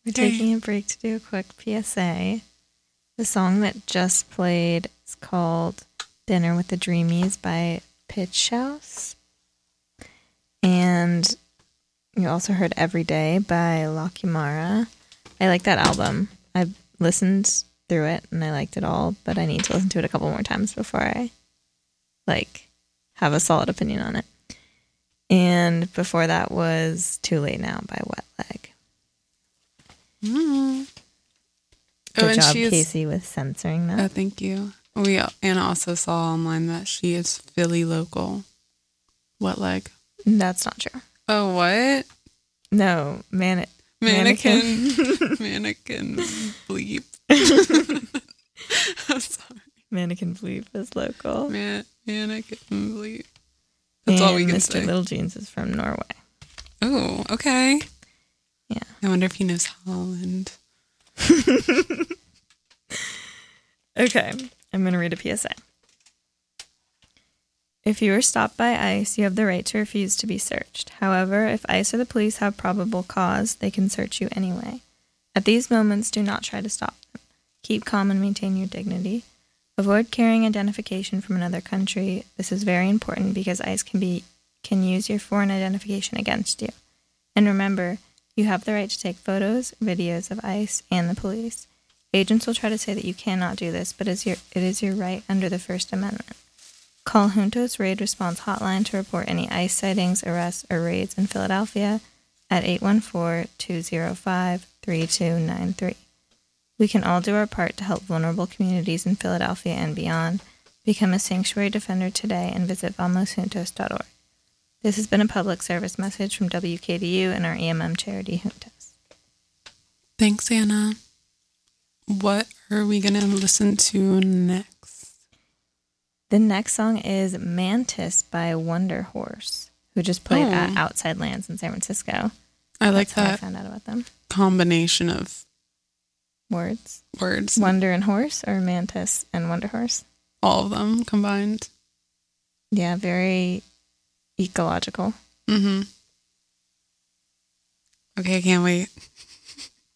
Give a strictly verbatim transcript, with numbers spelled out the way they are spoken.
We're taking a break to do a quick P S A. The song that just played is called Dinner with the Dreamies by Pitch House. And you also heard Every Day by Lakimara. I like that album. I've listened through it and I liked it all, but I need to listen to it a couple more times before I like have a solid opinion on it. And before that was Too Late Now by Wet Leg. Mm. Good oh, job, she is, Casey, with censoring that. Oh, thank you. We Anna also saw online that she is Philly local. Wet Leg. That's not true. Oh, what? No, man. Mannequin. Mannequin bleep. I'm sorry. Mannequin Bleep is local. Man, mannequin bleep. That's and all we can Mister say. Little Jeans is from Norway. Oh, okay. Yeah. I wonder if he knows Holland. Okay, I'm going to read a P S A. If you are stopped by ICE, you have the right to refuse to be searched. However, if ICE or the police have probable cause, they can search you anyway. At these moments, do not try to stop them. Keep calm and maintain your dignity. Avoid carrying identification from another country. This is very important because ICE can be can use your foreign identification against you. And remember, you have the right to take photos, videos of ICE and the police. Agents will try to say that you cannot do this, but it is your, it is your right under the First Amendment. Call Juntos Raid Response Hotline to report any ICE sightings, arrests, or raids in Philadelphia at eight one four, two zero five, three two nine three. We can all do our part to help vulnerable communities in Philadelphia and beyond. Become a sanctuary defender today and visit vamos juntos dot org. This has been a public service message from W K D U and our E M M charity Juntos. Thanks, Anna. What are we going to listen to next? The next song is Mantis by Wonder Horse, who just played oh. at Outside Lands in San Francisco. I like That's how that I found out about them. combination of Words. words. Wonder and Horse, or Mantis and Wonder Horse? All of them combined. Yeah, very ecological. Mm-hmm. Okay, I can't wait.